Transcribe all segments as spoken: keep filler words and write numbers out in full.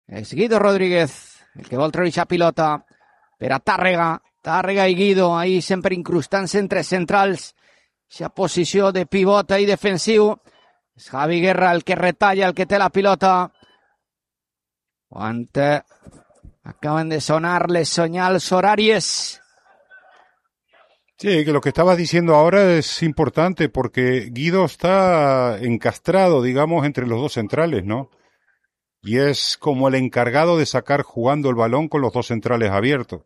És Guido Rodríguez, el que vol treure pilota per a Tàrrega. Tàrrega i Guido, ahí sempre incrustant-se entre centrals. Aquesta posició de pivot ahí defensiu. És Javi Guerra el que retalla, el que té la pilota. Quan acaben de sonar les senyals horàries. Sí, que lo que estabas diciendo ahora es importante porque Guido está encastrado, digamos, entre los dos centrales, ¿no? Y es como el encargado de sacar jugando el balón con los dos centrales abiertos.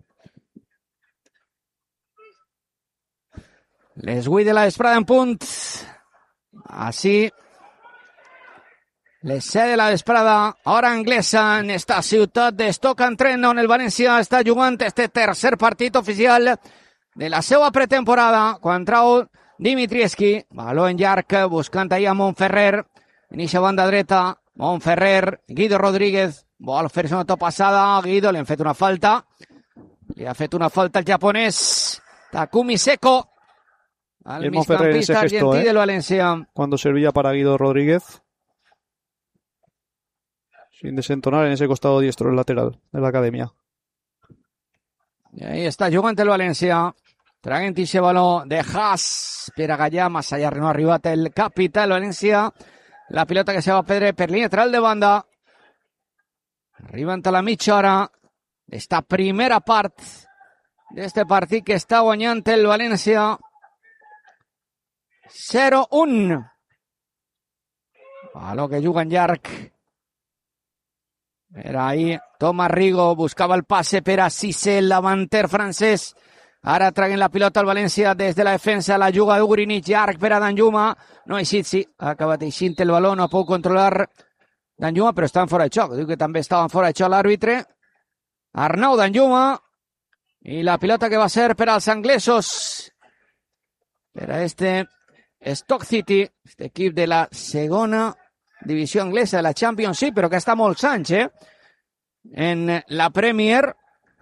Les vuit de la vesprada en punt. Així, les set de la vesprada, hora anglesa, en esta ciutat de Stoke-on-Trent, on el València està jugant este tercer partit oficial de la seva pretemporada, quan trau Dimitrievski, baló en llarg, buscant ahir a Montferrer, en eixa banda dreta, Montferrer, Guido Rodríguez, vol fer-se una topassada, Guido, li han fet una falta, li ha fet una falta el japonès, Takumi Seko, al migcampista argentí eh, del Valencia. Cuando servía para Guido Rodríguez, sin desentonar en ese costado diestro, el lateral de la academia. I ahí està jugant el València, traient ese baló de Haas per a Gallà, més allà no ha arribat el capità del València, la pilota que se va a perdre per línia lateral de banda, arribant a la mitja hora d'esta primera part d'este partit que està guanyant el València zero un. Baló que juga en llarg. Era ahí, Tomàs Rigo buscava el passe per a Cissé, el davanter francès. Ara traguen la pilota al València des de la defensa, la juga d'Ugrinic, llarg per a Danjuma. No ha eixit, sí, ha acabat eixint el baló, no pot controlar Danjuma, però estan fora de xoc. Diu que també estaven fora de xoc l'àrbitre. Arnau Danjuma. I la pilota que va ser per als anglesos. Per a este Stoke City, este equip de la segona divisió anglesa de la Championship, però que està molts anys, eh? En la Premier.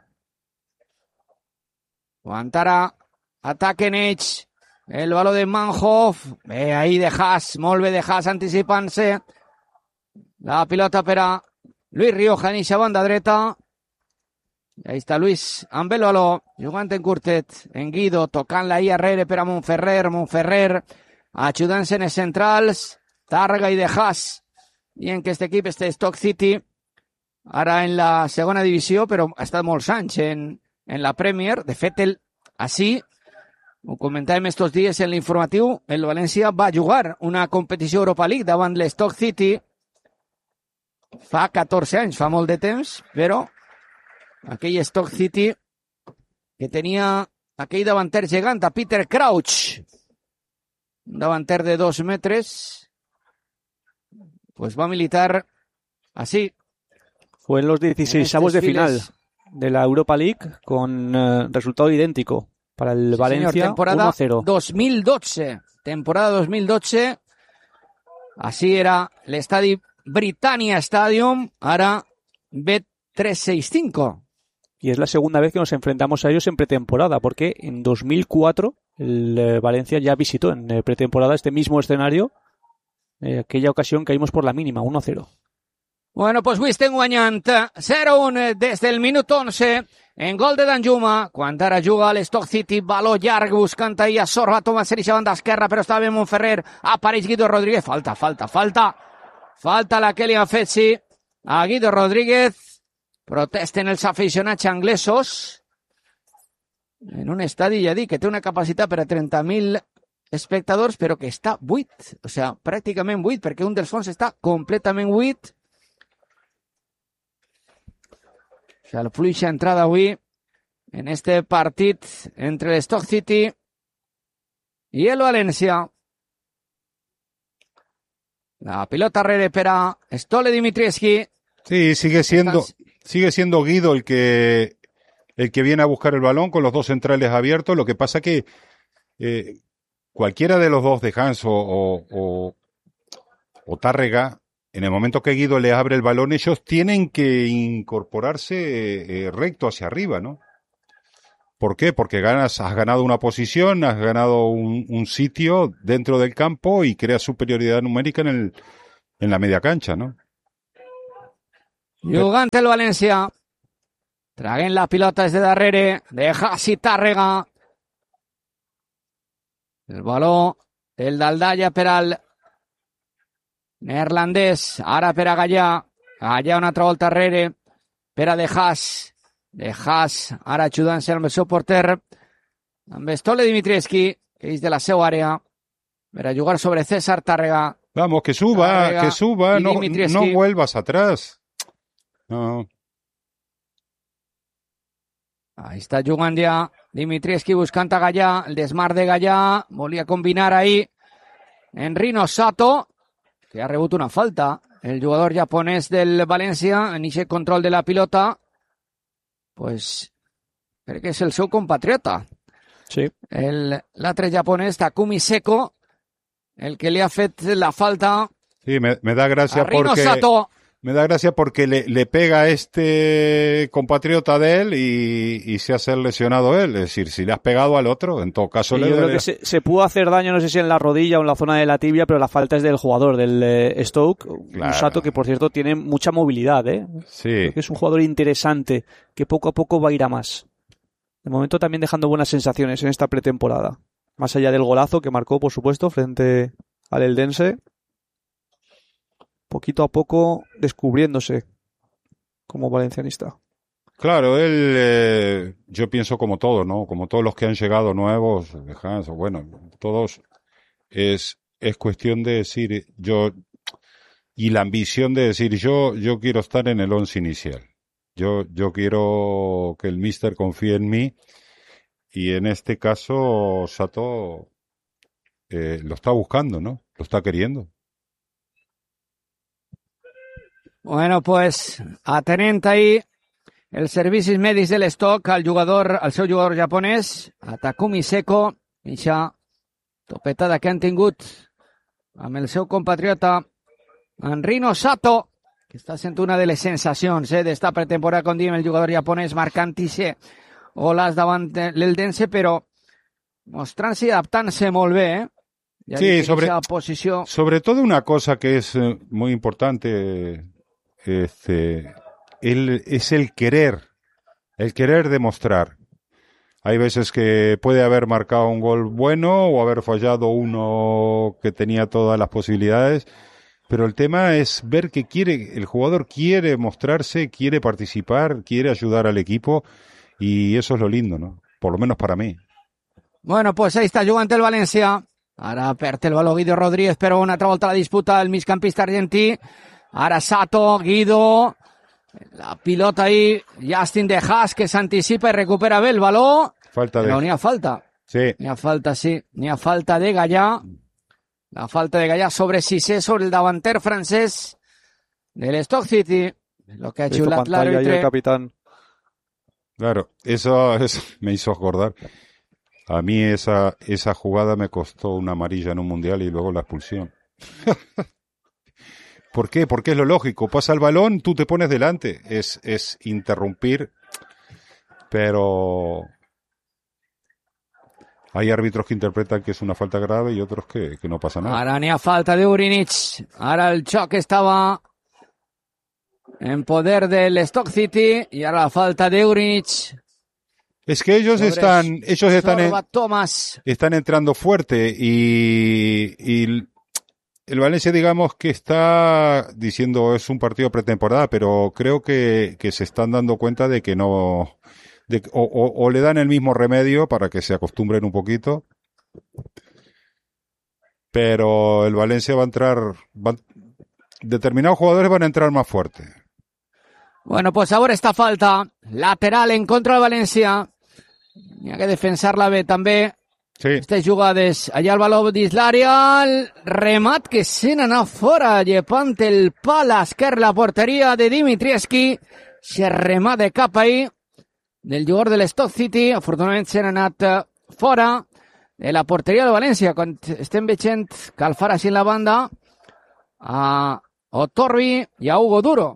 Quan ara ataquen ells, el baló de Manhoff, bé, ahí de Haas, molt bé de Haas anticipant-se. La pilota per a Luis Rioja en eixa banda dreta. I ahí està Luis amb el baló, jugant en curtet, en Guido, tocant-la ahí arrere per a Montferrer, Montferrer, ajudant-se en els centrals, Tàrrega i de Haas. I en aquest equip, este Stoke City, ara en la segona divisió, però ha estat molts anys en, en la Premier. De fet, el, així, ho comentàvem estos dies en l'informatiu, el València va jugar una competició Europa League davant l'Stoke City fa catorze anys, fa molt de temps, però aquell Stoke City que tenia aquell davanter gegant, a Peter Crouch, un davanter de dos metres, pues va a militar así. Fue en los dieciseisavos de final de la Europa League con uh, resultado idéntico para el sí, Valencia, señor, temporada uno a cero. dos mil doce, temporada dos mil doce, así era el estadio Britannia Stadium, ahora Bet trescientos sesenta y cinco. Y es la segunda vez que nos enfrentamos a ellos en pretemporada, porque en dos mil cuatro el eh, Valencia ya visitó en eh, pretemporada este mismo escenario. Eh, aquella ocasión caímos por la mínima, uno a cero. Bueno, pues avui estem guanyant zero un des del minut onze en gol de Danjuma, quan ara juga a l'Stoke City, baló llarg buscant ahí a Sorba, Tomàs Serixa banda esquerra, però estava ben Montferrer, apareix Guido Rodríguez, falta, falta, falta, falta la que li han fet, sí, a Guido Rodríguez, protesten els aficionats anglesos, en un estadi, ja dic, que té una capacitat per a trenta mil espectadors, però que està buit, o sigui, pràcticament buit, perquè un dels fons està completament buit. O sigui, la fluixa entrada avui en este partit entre l'Stoke City i el València. La pilota arrere per a Stole Dimitrievski. Sí, sigue siendo, sigue siendo Guido el que, el que viene a buscar el balón con los dos centrales abiertos. Lo que pasa que eh, cualquiera de los dos, de Hans o, o, o, o Tàrrega, en el momento que Guido le abre el balón, ellos tienen que incorporarse eh, recto hacia arriba, ¿no? ¿Por qué? Porque ganas, has ganado una posición, has ganado un, un sitio dentro del campo y creas superioridad numérica en, el, en la media cancha, ¿no? Jugant el València. Traguen la pilota des de darrere de Hassi Tàrrega. El baló del Daldalla per al neerlandès. Ara per a Gallà. Gallà una altra volta darrere per a De Haas. De Haas ara ajudant-se amb el seu porter. Amb Stole Dimitrievski, que és de la seva àrea. Per a jugar sobre César Tàrrega. Vamos, que suba, Tàrrega, que suba. No, no vuelvas atrás. No. Ahí està jugant ja Dimitrievski buscant a Gallà, el desmar de Gallà, volia combinar ahí en Rino Sato, que ha rebut una falta, el jugador japonès del València, en aquest control de la pilota, pues crec que és el seu compatriota. Sí. L'altre japonès, Takumi Seko, el que li ha fet la falta. Sí, me, me da gràcia Rino porque... Sato. Me da gracia porque le, le pega a este compatriota de él y, y se hace el lesionado él. Es decir, si le has pegado al otro, en todo caso sí, le yo duele. creo que se, se pudo hacer daño, no sé si en la rodilla o en la zona de la tibia, pero la falta es del jugador, del eh, Stoke. Claro. Un Sato que, por cierto, tiene mucha movilidad, ¿eh? Sí. Creo que es un jugador interesante, que poco a poco va a ir a más. De momento también dejando buenas sensaciones en esta pretemporada. Más allá del golazo que marcó, por supuesto, frente al Eldense. Poquito a poco descubriéndose como valencianista. Claro, él, eh, yo pienso como todos, ¿no? Como todos los que han llegado nuevos, Hans, o bueno, todos, es, es cuestión de decir, yo, y la ambición de decir, yo, yo quiero estar en el once inicial. Yo, yo quiero que el míster confíe en mí, y en este caso, Sato, eh, lo está buscando, ¿no? Lo está queriendo. Bueno, pues atenent ahí els servicis mèdics de l'Stock al jugador, al seu jugador japonès, a Takumi Seko, i ja topetada que han tingut amb el seu compatriota en Rino Sato, que està sent una de les sensacions eh, d'esta pretemporada, com diem, el jugador japonès marcant-se goles davant l'Eldense, però mostrant-se i adaptant-se molt bé, eh? Ja sí, sobre, posició... sobre todo una cosa que es eh, muy importante... Este, él es el querer, el querer demostrar. Hay veces que puede haber marcado un gol bueno o haber fallado uno que tenía todas las posibilidades, pero el tema es ver que quiere, el jugador quiere mostrarse, quiere participar, quiere ayudar al equipo, y eso es lo lindo, ¿no? Por lo menos para mí. Bueno, pues ahí está jugant el València. Ara perd el baló Guido Rodríguez, però una altra volta la disputa el migcampista argentí. Ara Sato, Guido, la pilota ahí, Justin De Haas, que s'anticipa i recupera bé el baló. Falta de... Però n'hi ha falta. Sí. N'hi ha falta, sí. N'hi ha falta de Gallà. La falta de Gallà sobre Cissé, sobre el davanter francès del Stoke City. Lo que ha chulat l'àrbitre. El capitán. Claro, eso, eso me hizo acordar. A mí esa, esa jugada me costó una amarilla en un mundial y luego la expulsión. ¿Por qué? Porque es lo lógico. Pasa el balón, tú te pones delante. Es, es interrumpir. Pero hay árbitros que interpretan que es una falta grave y otros que, que no pasa nada. Ara n'hi ha falta de Urinic. Ara el xoc estava en poder del Stoke City y ahora la falta de Urinic. Es que ellos Sobre están, ellos están, en, Thomas. están entrando fuerte y, y el Valencia, digamos que está diciendo es un partido pretemporada, pero creo que, que se están dando cuenta de que no, de, o, o, o le dan el mismo remedio para que se acostumbren un poquito. Pero el Valencia va a entrar, va, determinados jugadores van a entrar más fuerte. Bueno, pues ahora esta falta lateral en contra del València. N'hi ha que defensar-la bé també. Sí. Aquestes jugades, allà el baló dins l'àrea, el remat que se n'anà fora, llepant el pal a esquerra la porteria de Dimitrievski. Se remat de cap ahí del jugador de l'Stoke City. Afortunadament se n'ha anat fora de la porteria del València. Quan estem veient que el farà així en la banda a Otorbi i a Hugo Duro.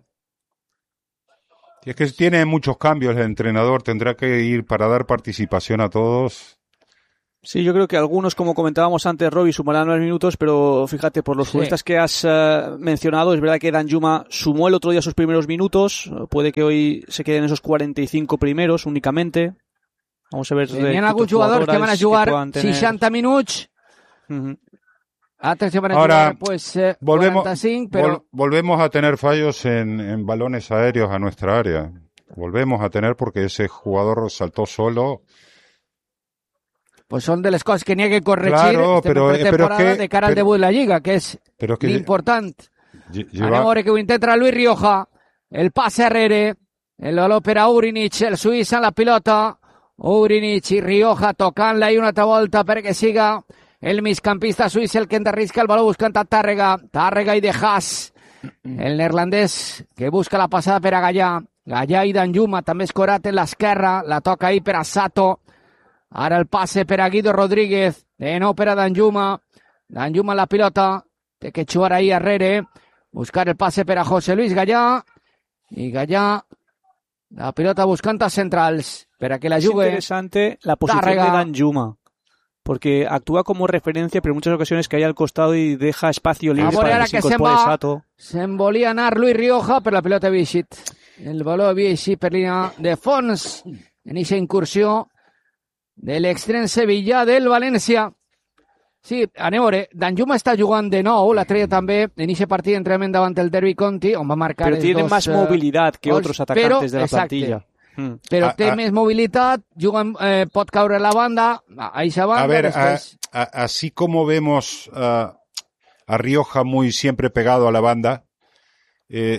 Y es que tiene muchos cambios el entrenador, tendrá que ir para dar participación a todos. Sí, yo creo que algunos, como comentábamos antes, Robbie, sumarán nueve minutos, pero fíjate, por los Sí. futbolistas que has uh, mencionado, es verdad que Danjuma sumó el otro día sus primeros minutos, puede que hoy se queden esos cuarenta y cinco primeros únicamente. Vamos a ver. Hi ha alguns jugadors que van a jugar tener... seixanta minuts, uh-huh. altres que van a Ahora, jugar pues eh, volvemos, cuarenta y cinco, pero... vol- volvemos a tener fallos en, en balones aéreos a nuestra área. Volvemos a tener porque ese jugador saltó solo. Pues són de les coses que n'hi ha que corregir. Claro, Estem però- en pretemporada però és que- de cara al però- debut de la Lliga, que és Pero es que l'important. lle- Anem a lleva, veure que ho intenta Luis Rioja. El passe arrere. El baló per a Urinic, el suís en la pilota. Urinic i Rioja tocant-la i una altra volta perquè siga el migcampista suís el que enderrisca el baló buscant a Tàrrega. Tàrrega i De Haas. El neerlandès que busca la passada per a Gallà. Gallà i Danjuma també escorat en l'esquerra. La toca ahí per a Sato. Ara el passe per a Guido Rodríguez. De nou per a Danjuma. Danjuma en la pilota. Té que jugar ahí arrere. Buscar el passe per a José Luis Gallà. I Gallà, la pilota buscant a centrals. Per a que la Es jugue. interesante la posición Tàrrega. de Danjuma, porque actúa como referencia, pero en muchas ocasiones cae al costado y deja espacio libre veure para ara que se que se'n incorpore va. Sato. Se'n volia anar Luis Rioja, però la pilota havia eixit. El baló havia eixit per línia de fons en aquesta incursió de l'extrem sevillà del València. Sí, anem a veure, Danjuma està jugant de nou, la treia també en aquest partit d'entrenament davant el Derby County, on va marcar Pero els tiene dos, más eh, movilidad que gols, otros atacantes però, de la exacte, plantilla. Mm. Però A- té a- més mobilitat, juga, eh, pot caure a la banda, a eixa banda, a ver, a- després... a- así como vemos uh, a Rioja muy siempre pegado a la banda, eh,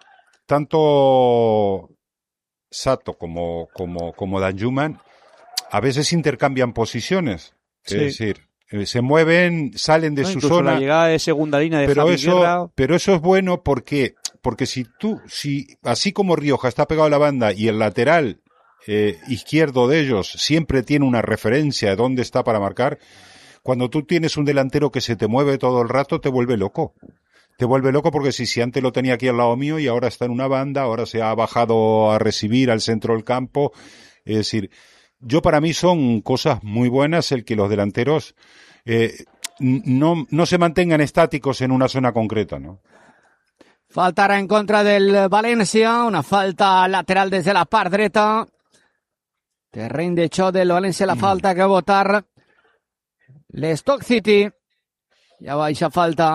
tanto Sato como, como, como Danjuma a veces intercambian posiciones. Sí. Es decir, eh, se mueven, salen de No, su incluso zona. la llegada de segunda línea de Pero Javi eso, Guerra, pero eso es bueno porque, porque si tú, si, así como Rioja está pegado a la banda y el lateral eh, izquierdo de ellos siempre tiene una referencia de dónde está para marcar, cuando tú tienes un delantero que se te mueve todo el rato, te vuelve loco. Te vuelve loco porque si, si antes lo tenía aquí al lado mío y ahora está en una banda, ahora se ha bajado a recibir al centro del campo. Es decir, yo para mí son cosas muy buenas el que los delanteros eh, no, no se mantengan estáticos en una zona concreta, ¿no? Falta ara en contra del València, una falta lateral des de la part dreta. Terreny de xoc del València, la falta que va votar l'Stoke City. Ja va eixa falta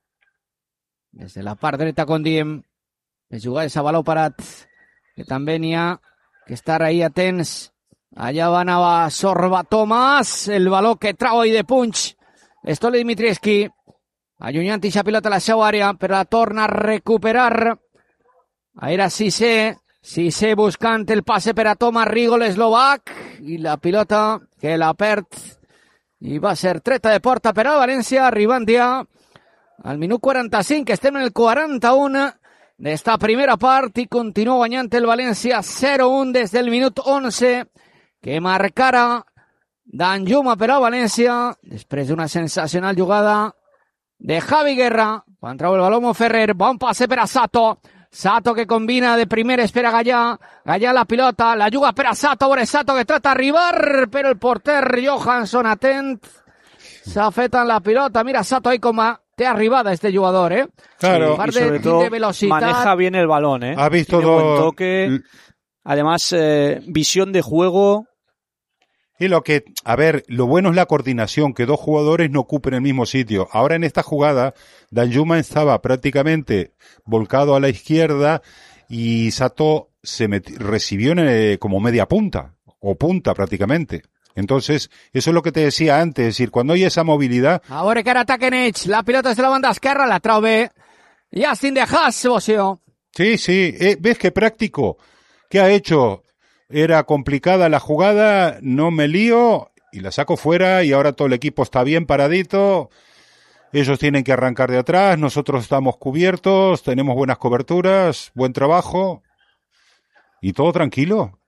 des de la part dreta, com diem, de jugar esa baló parat, que també n'hi ha que estar ahí atents. Allà va anar Sorba Tomàs, el baló que trau ahí de punx. Stole Dimitrievski, allunyant eixa pilota a la seva àrea, però la torna a recuperar. Era Cissé, Cissé buscant el passe per a Tomàs Rigo, l'eslovac, i la pilota que la perd. I va ser treta de porta per al València, arribant ja al minut quaranta-cinc, estem en el quaranta-u d'esta primera part i continua guanyant el València zero a un des del minut onze, que marcara Danjuma per al València, després d'una sensacional jugada de Javi Guerra, quan trau el baló Montferrer, bon passe per a Sato, Sato que combina de primer, espera Gallà, Gallà la pilota, la juga per a Sato, veure Sato que trata d'arribar, però el porter Johansson atent, s'ha fet en la pilota, mira Sato ahí com a té arribada este jugador, ¿eh? Claro. Un par y sobre de, todo de velocidad. maneja bien el balón, ¿eh? Ha visto Tiene buen dos- toque, además eh, visión de juego. Y lo que, a ver, lo bueno es la coordinación, que dos jugadores no ocupen el mismo sitio. Ahora en esta jugada, Danjuma estaba prácticamente volcado a la izquierda y Sato se meti- recibió en, eh, como media punta, o punta prácticamente. Entonces, eso es lo que te decía antes, es decir, cuando hay esa movilidad, A veure que ara ataquen ells. La pilota és de la banda esquerra, la trau bé. Justin De Haas, Bocio. sí, sí, eh, ¿ves qué práctico? ¿Qué ha hecho? Era complicada la jugada, no me lío y la saco fuera y ahora todo el equipo está bien paradito. Ellos tienen que arrancar de atrás, nosotros estamos cubiertos, tenemos buenas coberturas, buen trabajo y todo tranquilo.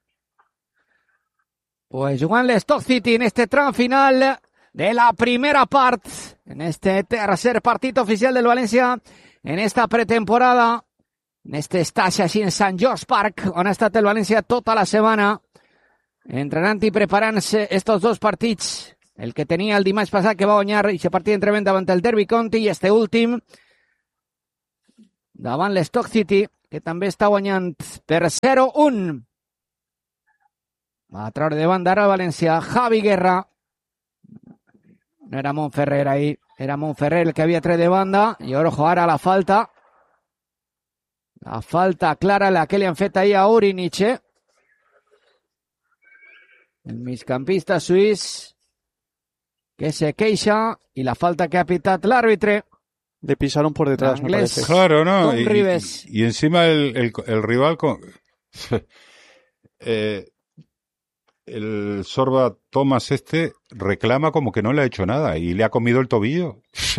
Pues jugant l'Stoke City en este tram final de la primera part, en este tercer partit oficial del València, en esta pretemporada, en este estatge així en Sant George Park, on ha estat el València tota la setmana, entrenant i preparant-se estos dos partits el que tenia el dimarts passat, que va guanyar i se partia entrement davant el Derby County, i este últim davant l'Stoke City, que també està guanyant per zero a un. Va a traure de banda ara el València, Javi Guerra. No era Montferrer ahí, era Montferrer el que havia tret de banda, i ojo ara la falta. La falta clara, la que li han fet ahir a Uriniche. El migcampista suís que se queixa, y la falta que ha pitado el árbitro. Le pisaron por detrás, me parece. Claro, ¿no? Y, y, y encima el, el, el rival con... eh, el Sorba Thomas este reclama como que no le ha hecho nada y le ha comido el tobillo.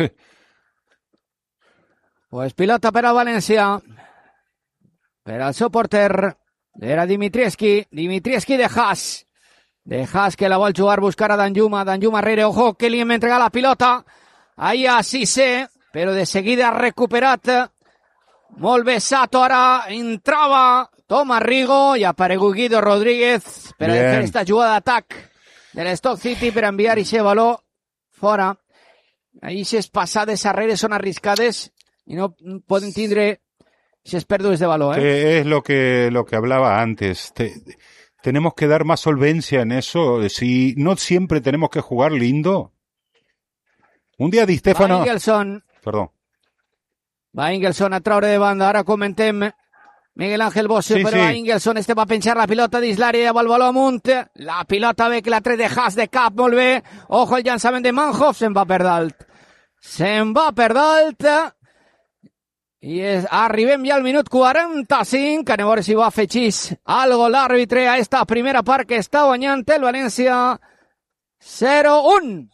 Pues pilota per a València. Per al seu porter era Dimitrievski. Dimitrievski de Haas. De Haas que la vol jugar, buscar a Danjuma. Danjuma rere, ojo, que li hem entregat la pilota. Ahí a Cissé, però de seguida ha recuperat. Molt bé, Sato ara entrava. Toma Rigo i ha aparegut Guido Rodríguez per a fer esta jugada d'atac de l'Stoke City per enviar aquest valor fora. Aquestes passades arrere són arriscades i no poden tindre aquestes pèrdues de valor. ¿eh? Que es lo que, lo que hablaba antes. Te, tenemos que dar más solvencia en eso. Si no siempre tenemos que jugar lindo. Un día Di Stefano... Va Ingelsson. Perdón. Va Ingelsson a traure de banda. Ara comentem... Miguel Ángel Bossio, sí, però sí. Ingelsson este va a penjar la pilota dins l'àrea, amb el baló amunt, la pilota bé que la tret de Haas de cap, molt bé, ojo el llançament de Manhoff, se'n va per dalt, se'n va per dalt, i es, arribem ja al minut quaranta-cinc, anem a veure si va afegir algo l'àrbitre a esta primera part que està guanyant el València zero a un.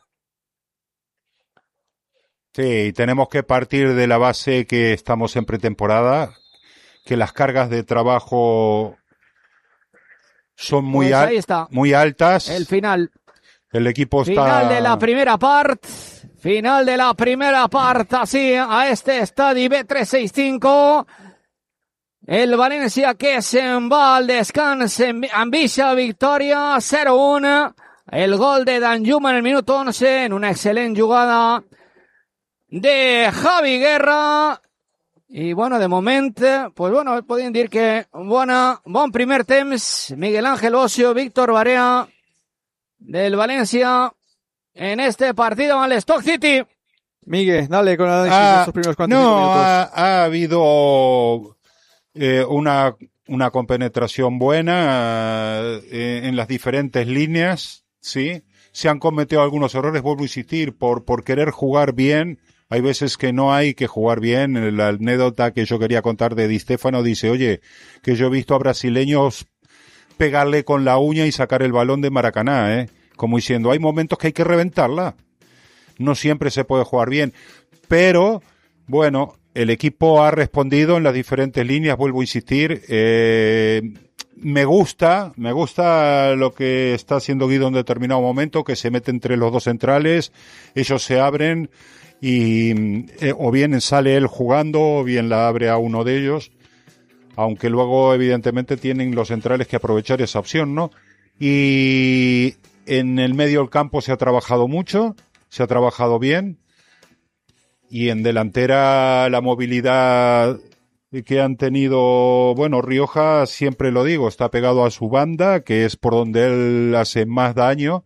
Sí, tenemos que partir de la base que estamos en pretemporada, que las cargas de trabajo son muy, pues al ahí está. muy altas. El final. El equipo está... Final de la primera parte. Final de la primera parte. Así, a este estadio B trescientos sesenta y cinco. El València que se'n va al descans amb eixa victòria zero a un. El gol de Danjuma en el minut once en una excelent jugada de Javi Guerra. I, bueno, de moment, pues bueno, podríem dir que bona, bon primer temps. Miguel Ángel Bossio, Víctor Barea, del València, en este partido al Stoke City. Miguel, dale con el análisis ah, de estos primeros cuarenta y cinco no, minutos. Ha, ha habido eh, una, una compenetración buena eh, en las diferentes líneas, ¿sí? Se han cometido algunos errores, vuelvo a insistir, por, por querer jugar bien. Hay veces que no hay que jugar bien. La anécdota que yo quería contar de Di Stefano dice, oye, que yo he visto a brasileños pegarle con la uña y sacar el balón de Maracaná, ¿eh? Como diciendo, hay momentos que hay que reventarla. No siempre se puede jugar bien. Pero, bueno, el equipo ha respondido en las diferentes líneas, vuelvo a insistir. Eh, me gusta, me gusta lo que está haciendo Guido en determinado momento, que se mete entre los dos centrales, ellos se abren, y eh, o bien sale él jugando o bien la abre a uno de ellos, aunque luego evidentemente tienen los centrales que aprovechar esa opción, ¿no? Y en el medio del campo se ha trabajado mucho, se ha trabajado bien, y en delantera la movilidad que han tenido, bueno, Rioja, siempre lo digo, está pegado a su banda, que es por donde él hace más daño,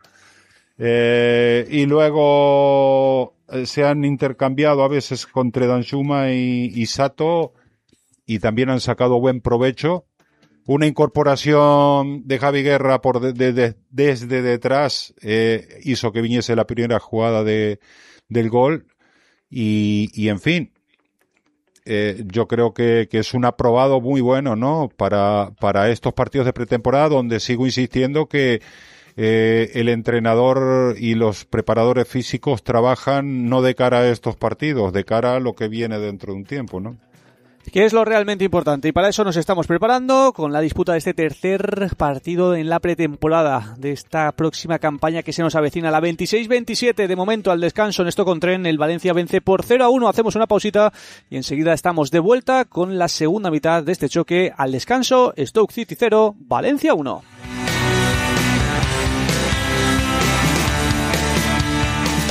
eh, y luego se han intercambiado a veces entre Danjuma y, y Sato, y también han sacado buen provecho. Una incorporación de Javi Guerra por de, de, de, desde detrás eh, hizo que viniese la primera jugada de, del gol, y, y en fin, eh, yo creo que, que es un aprobado muy bueno, ¿no? Para, para estos partidos de pretemporada, donde sigo insistiendo que Eh, el entrenador y los preparadores físicos trabajan no de cara a estos partidos, de cara a lo que viene dentro de un tiempo, ¿no? Que es lo realmente importante, y para eso nos estamos preparando con la disputa de este tercer partido en la pretemporada de esta próxima campaña que se nos avecina, la veintiséis veintisiete. De momento al descanso en Stoke-on-Trent, el Valencia vence por cero a uno. Hacemos una pausita y enseguida estamos de vuelta con la segunda mitad de este choque. Al descanso, Stoke City cero, Valencia uno.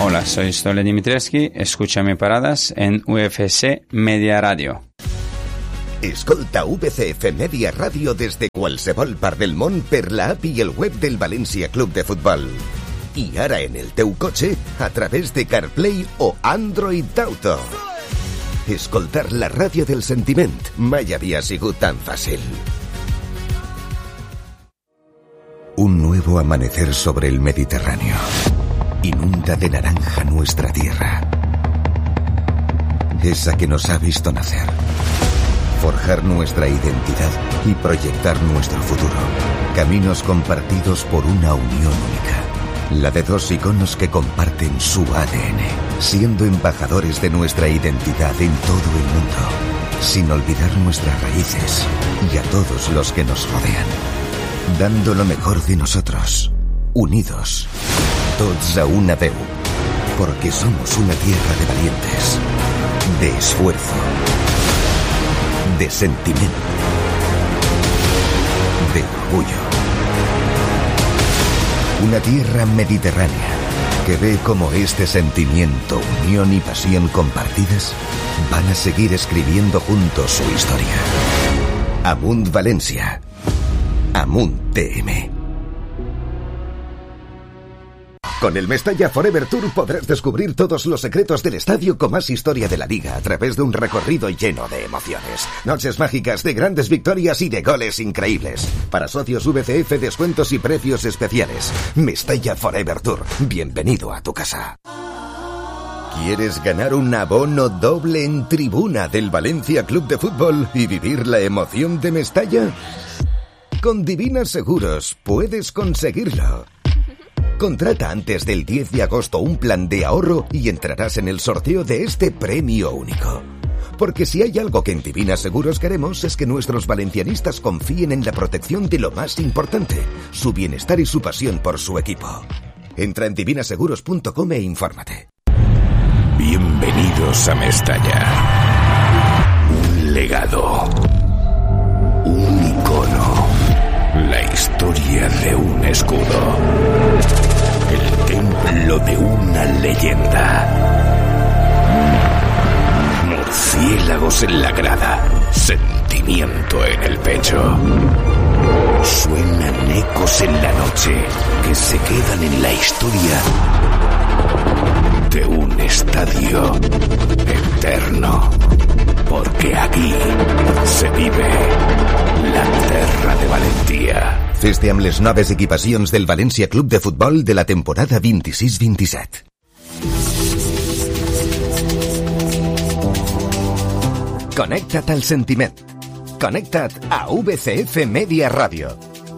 Hola, soy Stole Dimitrescu, escúchame paradas en U F C Media Radio. Escolta U V C F Media Radio des de qualsevol part del món per la app i el web del València Club de Futbol. I ara en el teu cotxe a través de CarPlay o Android Auto. Escoltar la ràdio del sentiment mai havia sigut tan fàcil. Un nuevo amanecer sobre el Mediterráneo. Inunda de naranja nuestra tierra. Esa que nos ha visto nacer. Forjar nuestra identidad y proyectar nuestro futuro. Caminos compartidos por una unión única. La de dos iconos que comparten su A D N, siendo embajadores de nuestra identidad en todo el mundo, sin olvidar nuestras raíces y a todos los que nos rodean. Dando lo mejor de nosotros, unidos, tots a una veu, porque somos una tierra de valientes, de esfuerzo, de sentimiento, de orgullo. Una tierra mediterránea que ve como este sentimiento, unión y pasión compartidas van a seguir escribiendo juntos su historia. Amunt Valencia. Amunt T M. Con el Mestalla Forever Tour podrás descubrir todos los secretos del estadio con más historia de la liga a través de un recorrido lleno de emociones. Noches mágicas de grandes victorias y de goles increíbles. Para socios V C F, descuentos y precios especiales. Mestalla Forever Tour. Bienvenido a tu casa. ¿Quieres ganar un abono doble en tribuna del Valencia Club de Fútbol y vivir la emoción de Mestalla? Con Divina Seguros puedes conseguirlo. Contrata antes del diez de agosto un plan de ahorro y entrarás en el sorteo de este premio único. Porque si hay algo que en Divina Seguros queremos es que nuestros valencianistas confíen en la protección de lo más importante, su bienestar y su pasión por su equipo. Entra en divina seguros punto com e infórmate. Bienvenidos a Mestalla. Un legado. Un icono. La historia de un escudo. El templo de una leyenda. Murciélagos en la grada. Sentimiento en el pecho. Suenan ecos en la noche que se quedan en la historia de un estadio eterno. Porque aquí se vive la terra de Valentia. Fes-te amb les noves equipacions del València Club de Futbol de la temporada vint-i-sis vint-i-set. Connecta't al sentiment. Connecta't a V C F Media Radio.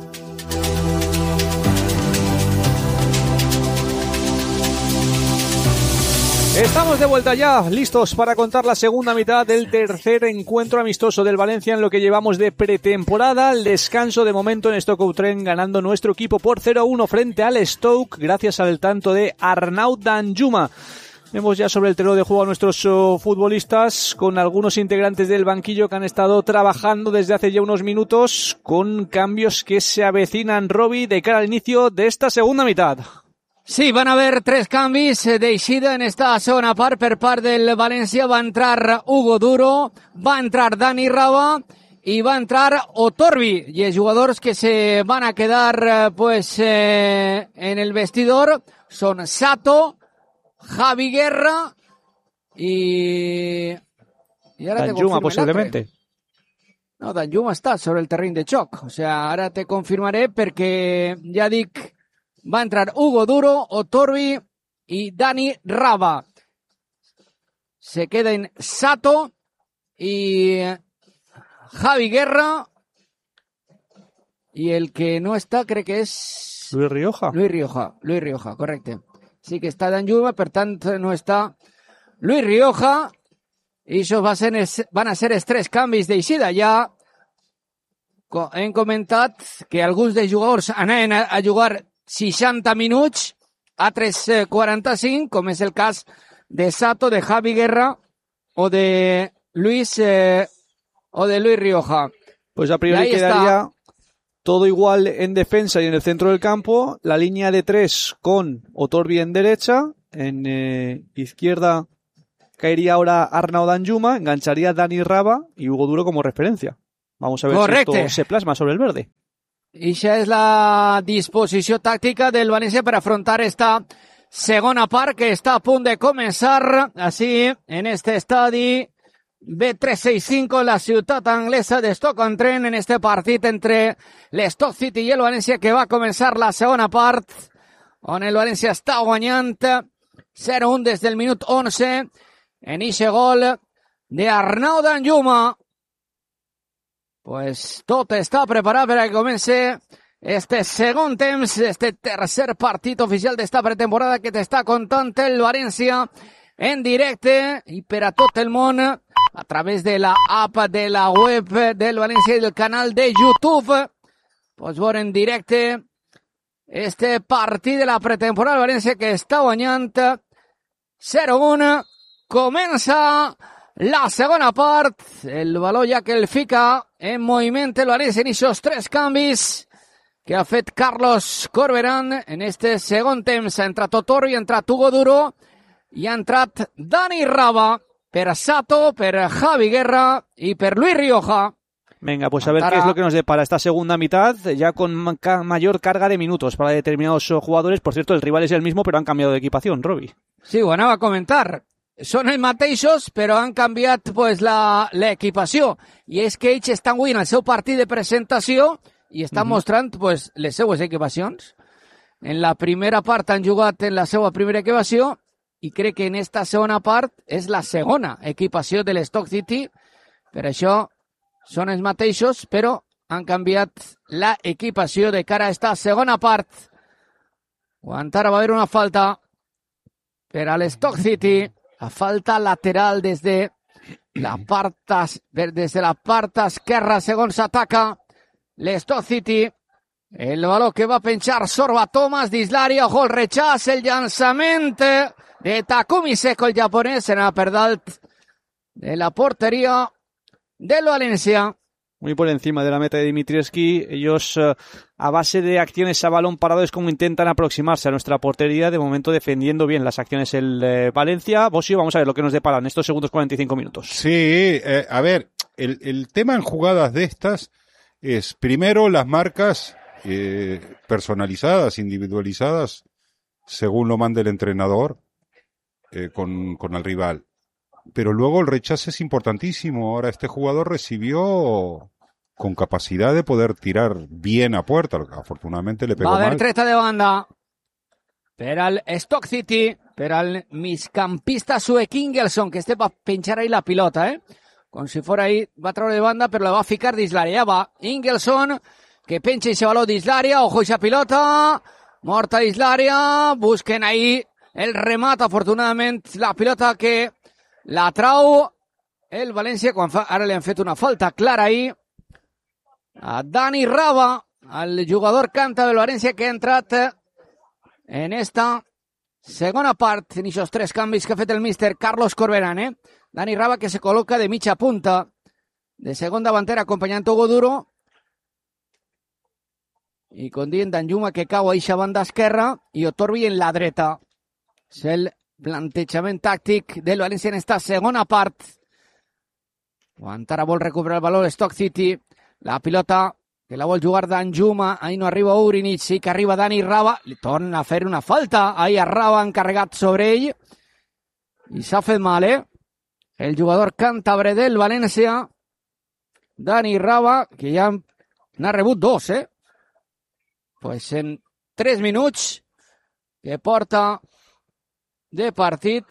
Estamos de vuelta ya, listos para contar la segunda mitad del tercer encuentro amistoso del Valencia en lo que llevamos de pretemporada. El descanso de momento en Stoke-on-Trent, ganando nuestro equipo por cero a uno frente al Stoke, gracias al tanto de Arnaud Danjuma. Vemos ya sobre el terreno de juego a nuestros uh, futbolistas, con algunos integrantes del banquillo que han estado trabajando desde hace ya unos minutos, con cambios que se avecinan, Robi, de cara al inicio de esta segunda mitad. Sí, van a haver tres canvis d'eixida en esta segona part per part del València. Va entrar Hugo Duro, va entrar Dani Raba y va a entrar Otorbi. Y els jugadors que se van a quedar pues eh, en el vestidor son Sato, Javi Guerra y... y ara Danjuma, posiblemente. No, Danjuma està sobre el terreny de xoc. O sea, ara te confirmaré perquè ja dic... Va a entrar Hugo Duro, Otorbi y Dani Raba. Se queden Sato y Javi Guerra. Y el que no está, creo que es... Luis Rioja. Luis Rioja, Luis Rioja, correcte. Sí que està Danjuma, per tant no està Luis Rioja. I això va ser, van a ser els tres canvis d'eixida. Ja hem comentat que alguns dels jugadors anaven a jugar seixanta minuts, altres quaranta-cinc, com és el cas de Sato, de Javi Guerra o de Luis eh, o de Luis Rioja. Pues a priori quedaría está. Todo igual en defensa y en el centro del campo, la línea de tres con Otorbi en derecha, En eh, izquierda caería ahora Arnaud Danjuma, engancharía Dani Raba y Hugo Duro como referencia. Vamos a ver Correcte. si esto se plasma sobre el verde. I això és la disposició tàctica del València per afrontar esta segona part que està a punt de començar així en este estadi B tres seixanta cinco en la ciutat anglesa de Stoke-on-Trent en este partit entre l'Stoke City i el València que va començar la segona part on el València està guanyant zero a un des del minut onze en ixe gol de Arnaud Danjuma. Pues tot està preparat per a que comence este segon temps, este tercer partit oficial d'esta pretemporada que t'està contant el València en directe i per a tot el món a través de la app de la web del València i del canal de YouTube. Pots veure en directe este partit de la pretemporada del València que està guanyant zero a un. Comença la segona part, el valor ja que el fica en moviment el València en aquests tres canvis que ha fet Carlos Corberán en este segon temps. Ha entrat Otorbi, ha entrat Hugo Duro i ha entrat Dani Raba per Sato, per Javi Guerra y per Luis Rioja. Venga, pues a ver qué es lo que nos depara esta segunda mitad, ya con ma- mayor carga de minutos para determinados jugadores. Por cierto, el rival es el mismo, pero han cambiado de equipación, Robi. Sí, ho anava a comentar. Són els mateixos, però han canviat pues, la, l'equipació. I és que ells estan avui en el seu partit de presentació i estan uh-huh. mostrant pues, les seues equipacions. En la primera part han jugat en la seva primera equipació i crec que en esta segona part és la segona equipació de l'Stoke City. Per això són els mateixos, però han canviat la equipació de cara a esta segona part. Encara va haver una falta per a l'Stoke City. La falta lateral des de la part, des de la part esquerra, segons ataca l'Stoke City. El valor que va penjar Sorba Thomas dins l'àrea, ojo el rechaç, el llançament de Takumi Seko, el japonès, serà per dalt de la porteria del València. Muy por encima de la meta de Dimitrievski. Ellos, eh, a base de acciones a balón parado, es como intentan aproximarse a nuestra portería. De momento defendiendo bien las acciones el eh, Valencia. Bosio, vamos a ver lo que nos depara en estos segundos cuarenta y cinco minutos. Sí, eh, a ver, el, el tema en jugadas de estas es, primero, las marcas eh, personalizadas, individualizadas, según lo mande el entrenador, eh, con, con el rival. Pero luego el rechazo es importantísimo. Ahora este jugador recibió con capacidad de poder tirar bien a puerta. Afortunadamente le pegó mal. Va a haver mal. treta de banda per al Stoke City, per al migcampista suec Ingelson, que este va a pinchar ahí la pilota, eh? Com si fora ahí, va a treure de banda, però la va a ficar dins l'àrea. Ja va Ingelson, que penja i se valor dins l'àrea. Ojo esa pilota, morta dins l'àrea. Busquen ahí el remat, afortunadament, la pilota que la trau el València, quan fa, ara li han fet una falta clara ahí a Dani Raba, al jugador canta del València que ha entrat en esta segona part, en aquests tres canvis que ha fet el míster Carlos Corberán, eh? Dani Raba que se col·loca de mitja punta, de segon davanter acompanyant Hugo Duro, i com dient Danjuma que cau a eixa banda esquerra i Otorbi en la dreta. És el plantejament tàctic del València en esta segona part. Encara vol recuperar el valor Stoke City. La pilota que la vol jugar Danjuma. Ahí no arriba Urinich, sí que arriba Dani Raba. Li torna a fer una falta. Ahí a Raba encarregat sobre ell. I s'ha fet mal, eh? El jugador càntabre del València, Dani Raba, que ja n'ha rebut dos, eh? Pues en tres minuts que porta de partit.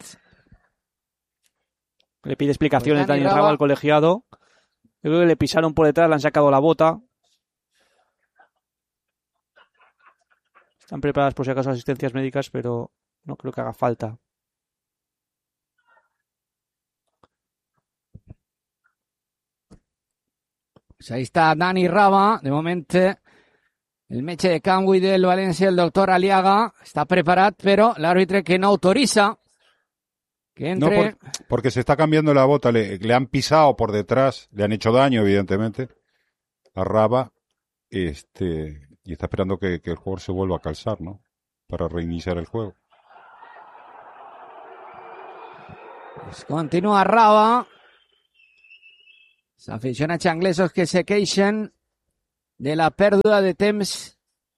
Le pide explicaciones Pues Dani Dani Raba Raba al colegiado. Yo creo que le pisaron por detrás, le han sacado la bota. Están preparadas por si acaso asistencias médicas, pero no creo que haga falta. Pues ahí está Dani Raba. De momento, el metge de camp del València, el doctor Aliaga, está preparat, pero el árbitro que no autoriza que entre. No, por, porque se está cambiando la bota, le, le han pisado por detrás, le han hecho daño, evidentemente, a Raba, este, y está esperando que, que el jugador se vuelva a calzar, ¿no? Para reiniciar el juego. Pues continua Raba. Els aficionats anglesos que se queixen de la pèrdua de temps.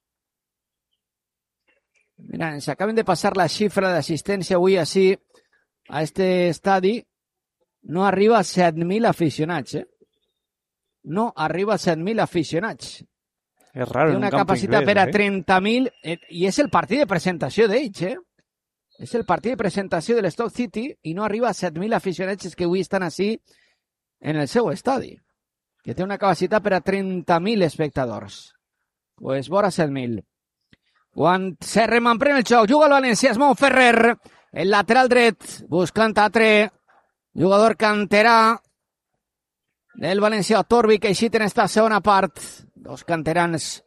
Mira, ens acaben de passar la xifra d'assistència avui així a este estadi. No arriba a set mil aficionats, eh? No arriba a set mil aficionats. És raro. Té una capacitat per a trenta mil eh? i és el partit de presentació d'ells, eh? És el partit de presentació de l'Stoke City i no arriba a set mil aficionats que avui estan així en el seu estadi, que té una capacitat per a trenta mil espectadors. Pues vora set mil. Quan se remanprèn el xoc, juga el València, es mou Ferrer, el lateral dret, buscant Atre, jugador canterà del València, Torbi, que eixit en esta segona part. Dos canterans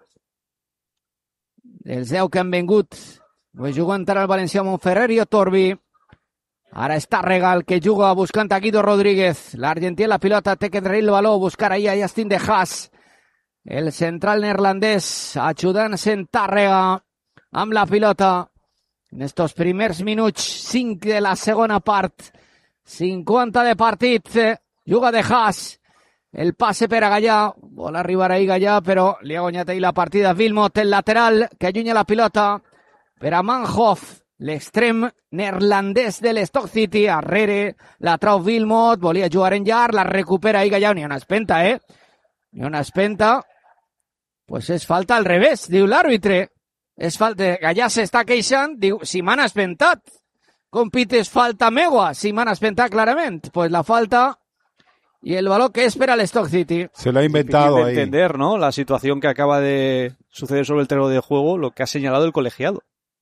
dels deu que han vengut. Pues jugant ara el València, Montferrer i Torbi. Ara està Regal, que juga buscant a Guido Rodríguez. L'argentí en la pilota, té que trair el baló, buscar ahí a Justin de Haas. El central neerlandès, ajudant-se en Tàrrega amb la pilota. En estos primers minuts, cinc de la segona part. cinquanta de partit. Juga de Haas. El passe per a Gallà. Vol arribar ahí Gallà, però li ha guanyat ahí la partida. Wilmot, el lateral, que allunya la pilota per a Manhoff. L'extrem neerlandès de l'Stoke City, arrere, la trau Wilmot, volia jugar en llarg, la recupera ahí Gallà, ni una espenta, eh? Ni una espenta. Pues és falta al revés, diu l'àrbitre. És falta, Gallà s'està queixant, diu, si m'han espentat. Com pites falta meua, si m'han espentat clarament. Pues la falta y el balón que es para el Stoke City. Se lo ha inventado ahí. Entender, ¿no? La situación que acaba de suceder sobre el terreno de juego, lo que ha señalado el colegiado.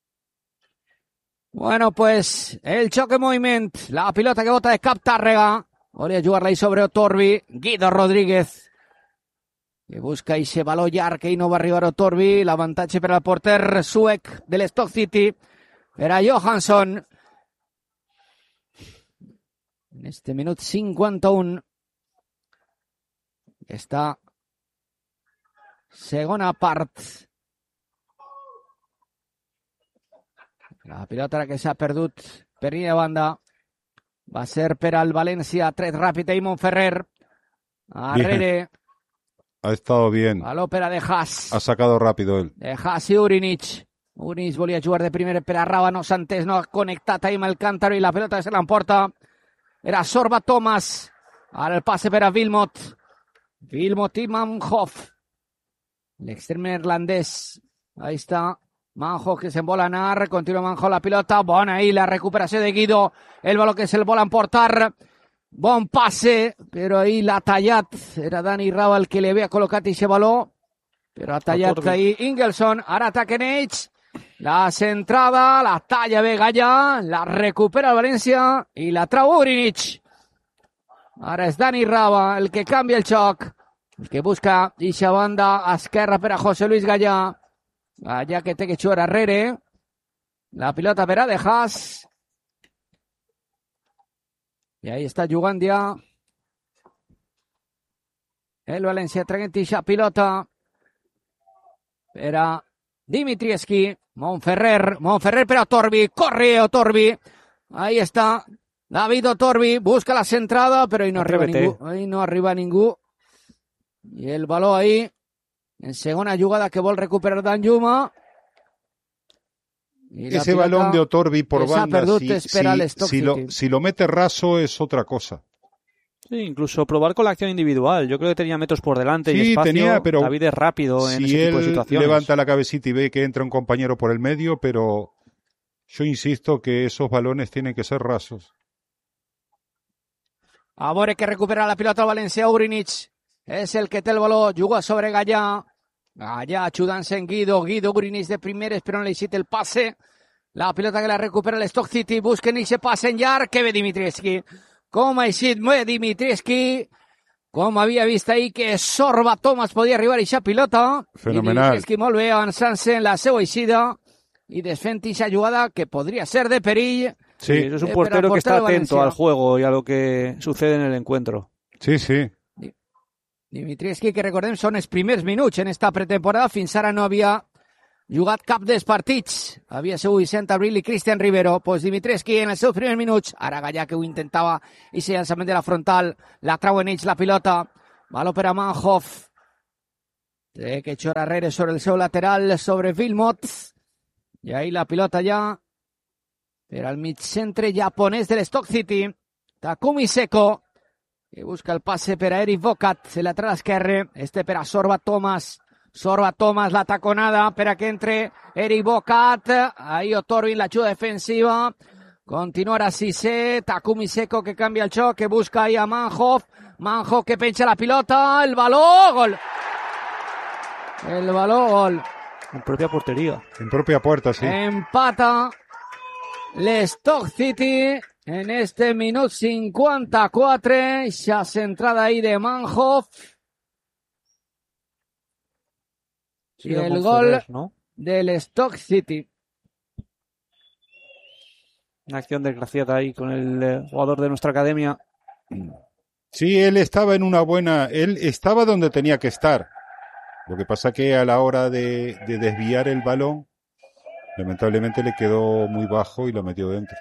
Bueno, pues el choque moviment, la pilota que bota de cap Tàrrega, volia jugar-la ahí sobre Otorbi, Guido Rodríguez, que busca ese baló llarg que ahí no va arribar Otorbi, l'avantatge per al porter suec de l'Stoke City, per a Johansson. En este minut cinquanta-un, esta segona part. La pilota que s'ha perdut per línia de banda va ser per al València, tret ràpid i Montferrer. Arrere. Ha estado bien. Baló per a De Haas. Ha sacado rápido él. De Haas i Urinich. Urinich volia jugar de primer per a Raba, no s'ha entès, no ha connectat ahí amb el Cántaro i la pilota se l'emporta. Era Sorba Thomas. Ara el passe per a Wilmot. Wilmot i Manhoff. L'extrem neerlandès. Ahí està. Manhoff que se'n vol anar, continua Manhoff la pilota, bona ahí la recuperació de Guido, el baló que se'l vol emportar, bon passe, però ahí l'ha tallat, era Dani Raba el que li havia col·locat aquest baló, però ha tallat ahí Ingelsson, ara ataquen ells, la centrada, la talla bé Gallà, la recupera el València i la trau Urinich. Ara és Dani Raba el que canvia el xoc, el que busca eixa banda esquerra per a José Luis Gallà. Allá que té que jugar arrere. La pilota per a De Haas. I ahí està jugant ja el València, traient eixa pilota per a Dimitrievski. Montferrer, Montferrer per a Otorbi, corre Otorbi. Ahí està David Otorbi, busca la centrada, però ahí no arriba ningú. Ahí no arriba ningú. I el baló ahí en segona jugada que vol recuperar Danjuma. Ese balón de Otorbi por banda, si, si, si, lo, si lo mete raso es otra cosa. Sí, incluso probar con la acción individual. Yo creo que tenía metros por delante sí, y espacio. Tenía, pero David es rápido en si ese tipo de él situaciones. Levanta la cabecita y ve que entra un compañero por el medio, pero yo insisto que esos balones tienen que ser rasos. A veure que recupera la pilota al València, Urinich. És el que té el baló, juga sobre Gallà. Gallà ajudant-se en Guido. Guido, Urinich de primeres, però no li hicit el passe. La pilota que la recupera l'Stoke City. Busquen ese passe en llarg. Que ve Dimitrievski. Com ha eixit bé Dimitrievski. Com havia vist ahir que Sorba Thomas podia arribar a eixa pilota. Fenomenal. I Dimitrievski molt bé avançant-se en la seva eixida i desfent eixa jugada que podria ser de perill. Sí, sí, eso es un portero que está atento al juego y a lo que sucede en el encuentro. Sí, sí. Dimitrievski, que recordem, són els primers minuts en esta pretemporada. Fins ara no havia jugat cap dels partits. Havia sigut Vicent Abril i Cristian Rivero. Pues Dimitrescu en els seus primers minuts. Ara Gallà, que ho intentava, i se llançament de la frontal. La trauen ells la pilota. Baló per a Manhoff. Té que xor arrere sobre el seu lateral, sobre Wilmot. I ahí la pilota ja per al mig centre japonès de l'Stock City. Takumi Seko, que busca el passe per a Eric Vocat, el lateral esquerre. Este per a Sorba Thomas. Sorba Thomas, la taconada per a que entre Eric Vocat. Ahí Otorvin, l'ajuda defensiva. Continuarà Cissé. Takumi Seko, que canvia el xoc, que busca ahí a Manhoff. Manhoff, que penja la pilota. El baló, gol. El baló, gol. En propia portería. En propia puerta, sí. Empata l'Stock City en este minut cinquanta-quatre. Esa centrada ahí de Manhoff. Sí, y el Monferrer, gol ¿no? del Stock City. Una acción desgraciada ahí con el eh, jugador de nuestra academia. Sí, él estaba en una buena... Él estaba donde tenía que estar. Lo que pasa que a la hora de, de desviar el balón, lamentablemente le quedó muy bajo y lo metió dentro.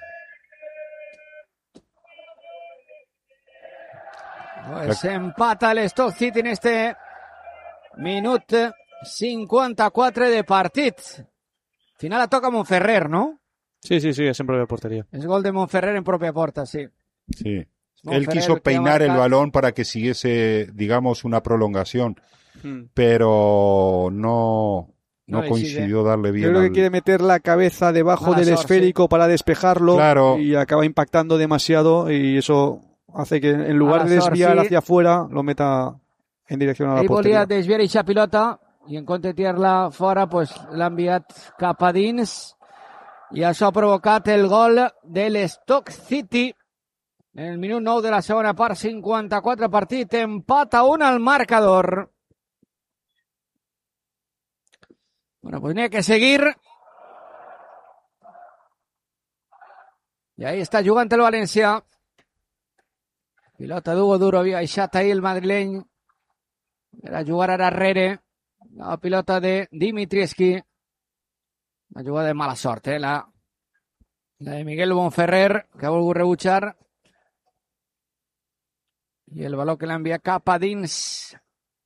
Pues la... empata el Stock City en este minut cinquanta-quatre de partit. Final la toca Monferrer, ¿no? Sí, sí, sí, es en propia portería. Es gol de Monferrer en propia puerta, sí. Sí. Monferrer, él quiso peinar el balón para que siguiese, digamos, una prolongación. Hmm. Pero no, no, no coincidió darle bien. Yo creo al... que quiere meter la cabeza debajo del esférico sí. para despejarlo claro. y acaba impactando demasiado y eso hace que en lugar de desviar sí. hacia afuera lo meta en dirección a la Ell porteria. Volia desviar eixa pilota i en compte de tirar-la fora pues, l'ha enviat cap a dins i això ha provocat el gol de l'Stock City en el minut nou de la segona part, cinquanta-quatre partit, empat a un al marcador. Bueno, pues tenía que seguir. Y ahí está jugant el València. Pilota d'Hugo Duro, havia baixat ahí el madrileny. Era jugar ara arrere. La pilota de Dimitrievski. Una jugada de mala sort, eh? La, la de Miguel Monferrer, que ha volgut rebutjar. I el baló que l'envia cap a dins.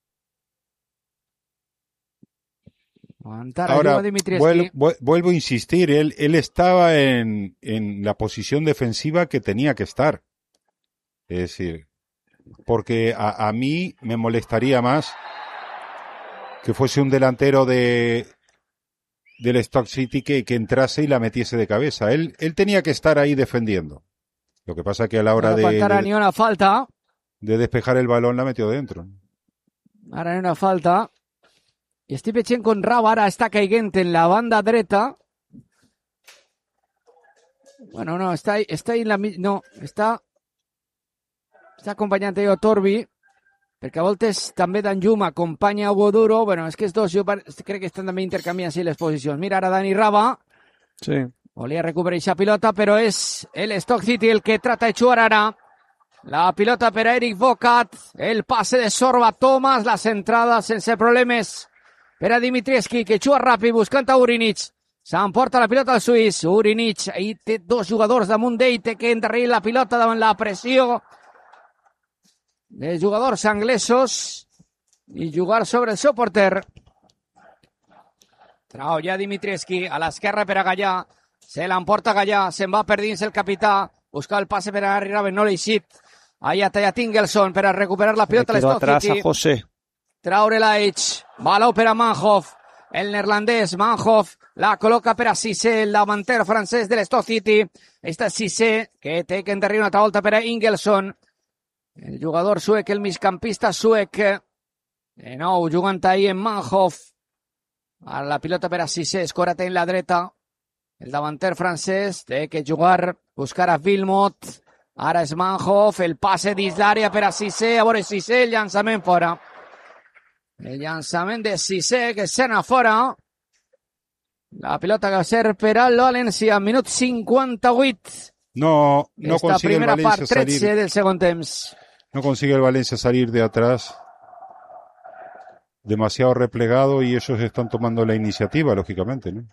Ahora, vuelvo, vuelvo a insistir, él, él estaba en, en la posición defensiva que tenía que estar. Es decir, porque a, a mí me molestaría más que fuese un delantero de del Stock City que, que entrase y la metiese de cabeza. Él, él tenía que estar ahí defendiendo. Lo que pasa que a la hora de, de, ni una falta. de despejar el balón la metió dentro. Ara ni una falta. I estic veient com Rava ara està caiguent en la banda dreta. Bueno, no, està, està en la... No, està... Està acompanyant a Torbi, perquè a voltes també Dan Llum acompanya a Hugo Duro. Bueno, és que els dos jo crec que estan també intercanviant-se les posicions. Mira ara Dani Rava. Sí. Volia recuperar aquesta pilota, però és el Stock City el que trata de jugar ara. La pilota per a Eric Vocat. El passe de Sorba Thomas. La centrada sense problemes per a Dimitrievski, que juga ràpid buscant a Urinic. S'emporta la pilota al suís. Urinic, ahí té dos jugadors damunt d'ell, té que endarrerir la pilota davant la pressió dels jugadors anglesos i jugar sobre el seu porter. Trau ja Dimitrievski, a l'esquerra per a Gallà. Se l'emporta Gallà, se'n va per dins el capità. Busca el passe per a Harry Raven, no l'ha eixit. Ahí ha tallat Ingelsson per a recuperar la pilota a l'Stock City. A José. Traure-la H. Baló per a Manhoff. El neerlandès Manhoff la col·loca per a Cissé, el davanter francès de l'Stock City. Està Cissé, que té que endarrir una altra volta per a Ingelsson. El jugador suec, el migcampista suec. De nou, jugant ahí en Manhoff. Ara la pilota per a Cissé, escora't en la dreta. El davanter francès té que jugar, buscar a Wilmot. Ara és Manhoff, el passe dins l'àrea per a Cissé. A veure Cissé, el llançament fora. El llançament de Cissé, que se n'ha fora. La pilota que va ser per al València, minut cinquanta-vuit. No, no Esta consigue el primera Valencia part, tretze salir. del segon temps. No consigue el Valencia salir de atrás. demasiado replegado y ellos están tomando la iniciativa, lógicamente, ¿no?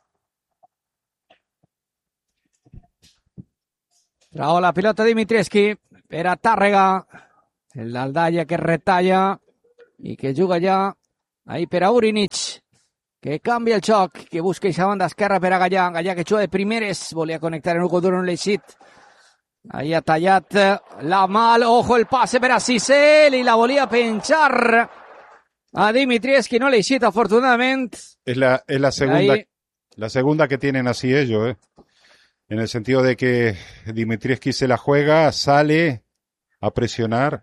Trajo la pilota Dimitrievski per a Tàrrega, l'Aldaia que retalla i que juga ja ahí per a Urinic, que canvia el xoc, que busca aquesta banda esquerra per a Gallà, Gallà que juga de primeres, volia connectar en Hugo Duro en l'eixit, ahí ha tallat la mal, ojo el passe per a Sissel i la volia penjar a Dimitrievski, no l'eixit afortunadament. Es la, es la segunda, ahí, la segunda que tienen así ellos, ¿eh? En el sentido de que Dimitrievski se la juega, sale a presionar.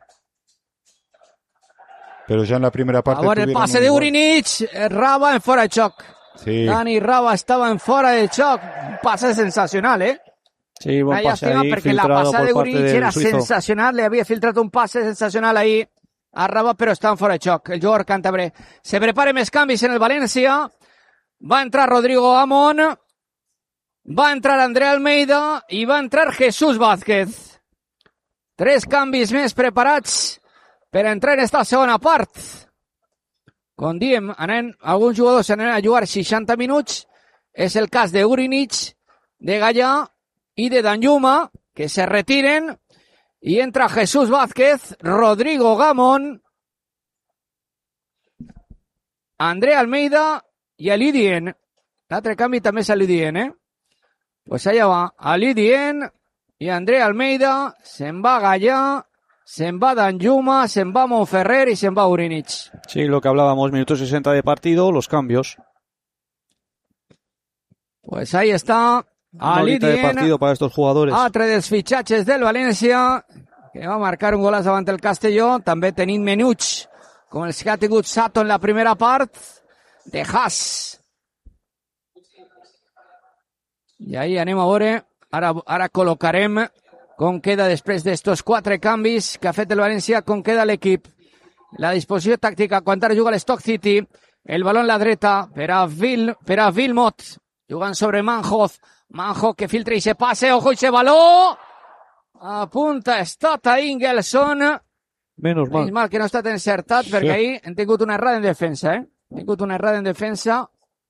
Pero ya en la primera parte... Ahora el pase de Urinic, Raba en fora de xoc. Sí. Dani Raba estaba en fora de xoc. Un pase sensacional, ¿eh? Sí, buen pase ahí, perquè la passada de Urinic era sensacional, le havia filtrat un passe sensacional ahí a Raba, però està en fora de xoc. El jugador càntabre. Se prepara més canvis en el València. Va entrar Rodrigo Gamón. Va entrar André Almeida i va entrar Jesús Vázquez. Tres canvis més preparats per entrar en esta segona part. Com diem, anem, alguns jugadors anem a jugar seixanta minuts. És el cas de Urinic, de Gallà i de Danjuma, que se retiren. I entra Jesús Vázquez, Rodrigo Gamón, André Almeida i Ali Dien. L'altre canvi també és Ali Dien, eh? Pues allá va Ali Dien y André Almeida, se'n va Gallà, se'n va Danjuma, se'n va Monferrer y se'n va Urinic. Sí, lo que hablábamos, minuto sesenta de partido, los cambios. Pues ahí está Ali Dien, de partido para estos jugadores. Altre dels fitxatges del València, que va marcar un golaç davant el Castelló, també tenint menuts, com els que ha tingut Sato en la primera part, de Haas. I ahí anem a veure, ara, ara col·locarem com queda després d'estos quatre canvis que ha fet el València, com queda l'equip. La disposició tàctica, quan ara juga l'Stock City, el baló en la dreta per a, Vil, per a Vilmot, jugant sobre Manhoff, Manhoff que filtra i se passe, ojo i se baló, a punta estat a Ingelson. Menos mal. Menys mal que no ha estat encertat, sí, perquè ahir hem tingut una errada en defensa, eh? Hem tingut una errada en defensa.